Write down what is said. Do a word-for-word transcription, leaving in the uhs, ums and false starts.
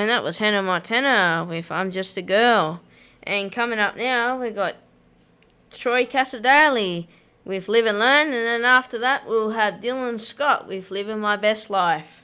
And that was Hannah Montana with I'm Just a Girl. And coming up now, we've got Troy Cassar-Daley with Live and Learn. And then after that, we'll have Dylan Scott with Living My Best Life.